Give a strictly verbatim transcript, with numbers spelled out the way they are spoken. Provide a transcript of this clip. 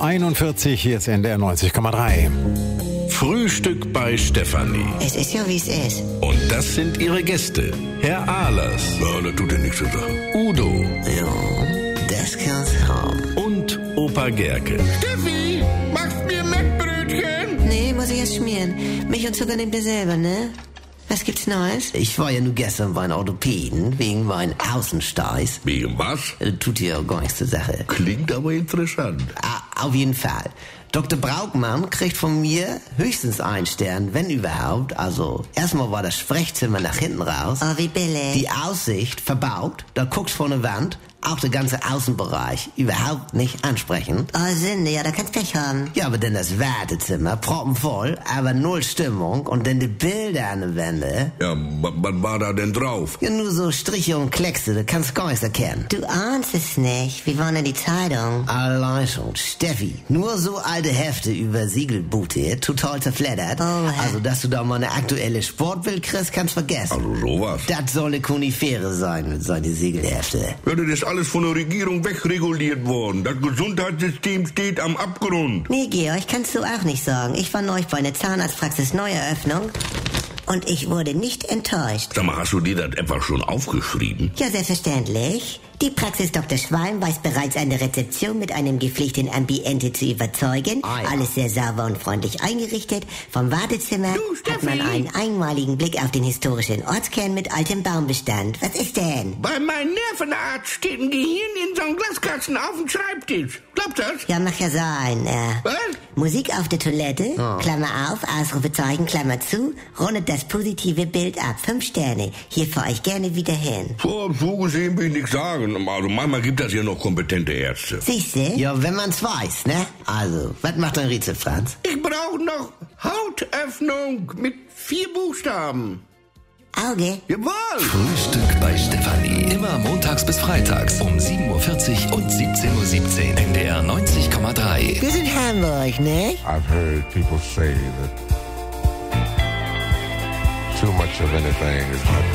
einundvierzig, hier ist N D R neunzig Komma drei. Frühstück bei Stefanie. Es ist ja, wie es ist. Und das sind ihre Gäste. Herr Ahlers. Ja, das tut ja nichts zur Sache. Udo. Ja, das kann's haben. Und Opa Gerke. Steffi, machst mir Mettbrötchen? Nee, muss ich erst schmieren. Milch und Zucker nehmt ihr selber, ne? Was gibt's Neues? Ich war ja nur gestern bei einem Orthopäden wegen meinen Außensteiß. Wegen was? Äh, Tut ja gar nichts zur Sache. Klingt aber interessant. Ah, auf jeden Fall. Doktor Braukmann kriegt von mir höchstens einen Stern, wenn überhaupt. Also, erstmal war das Sprechzimmer nach hinten raus. Oh, wie billig. Die Aussicht verbaut, da guckst vor eine Wand. Auch der ganze Außenbereich überhaupt nicht ansprechend. Oh, Sünde, ja, da kannst du Pech haben. Ja, aber dann das Wartezimmer, proppenvoll, aber null Stimmung. Und dann die Bilder an den Wänden. Ja, was war da denn drauf? Ja, nur so Striche und Kleckse, da kannst du gar nichts erkennen. Du ahnst es nicht. Wie war denn die Zeitung? Allein schon, Steffi. Nur so alte Hefte über Siegelboote, total zerfleddert. Oh, also, dass du da mal eine aktuelle Sportbild kriegst, kannst vergessen. Also sowas. Das soll eine Konifere sein mit solchen Siegelhefte. Ja, das ist alles von der Regierung wegreguliert worden. Das Gesundheitssystem steht am Abgrund. Nee, Georg, kannst du auch nicht sagen. Ich war neulich bei einer Zahnarztpraxis Neueröffnung und ich wurde nicht enttäuscht. Sag mal, hast du dir das etwa schon aufgeschrieben? Ja, selbstverständlich. Die Praxis Doktor Schwalm weiß bereits an der Rezeption mit einem gepflegten Ambiente zu überzeugen. Ah, ja. Alles sehr sauber und freundlich eingerichtet. Vom Wartezimmer du, hat man einen einmaligen Blick auf den historischen Ortskern mit altem Baumbestand. Was ist denn? Bei meinem Nervenarzt steht ein Gehirn in so einem Glaskasten auf dem Schreibtisch. Glaubt das? Ja, mag ja sein. Äh, Was? Musik auf der Toilette, Oh. Klammer auf, Ausrufezeichen, Klammer zu, rundet das positive Bild ab. Fünf Sterne. Hier fahre ich gerne wieder hin. So, so gesehen will ich nichts sagen. Also manchmal gibt das ja noch kompetente Ärzte. Siehste? Ja, wenn man's weiß, ne? Also, was macht dein Rätsel, Franz? Ich brauche noch Hautöffnung mit vier Buchstaben. Auge? Jawohl! Frühstück bei Stefanie. Immer montags bis freitags um sieben Uhr vierzig und siebzehn Uhr siebzehn. N D R neunzig Komma drei. Wir sind Hamburg, ne? I've heard people say that too much of anything is not